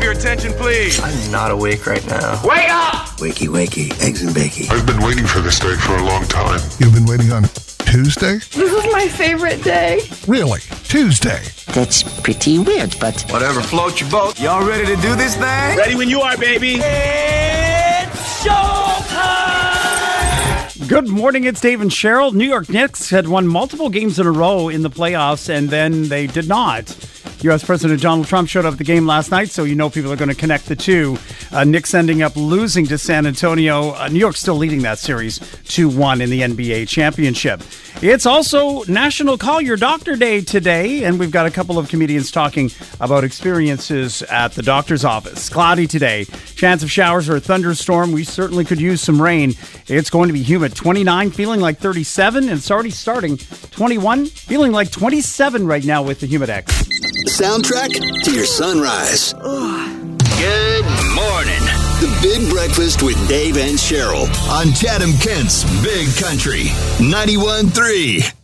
your attention, please. I'm not awake right now. Wake up! Wakey, wakey, eggs and bakey. I've been waiting for this day for a long time. You've been waiting on Tuesday? This is my favorite day. Really? Tuesday? That's pretty weird, but... Whatever floats your boat. Y'all ready to do this thing? Ready when you are, baby. It's showtime! Good morning, it's Dave and Cheryl. New York Knicks had won multiple games in a row in the playoffs, and then they did not. U.S. President Donald Trump showed up at the game last night, so you know people are going to connect the two. Knicks ending up losing to San Antonio. New York still leading that series 2-1 in the NBA championship. It's also National Call Your Doctor Day today, and we've got a couple of comedians talking about experiences at the doctor's office. Cloudy today. Chance of showers or a thunderstorm. We certainly could use some rain. It's going to be humid. 29, feeling like 37, and it's already starting. 21, feeling like 27 right now with the Humidex. Soundtrack to your sunrise. Good morning. The Big Breakfast with Dave and Cheryl on Chatham Kent's Big Country 91.3.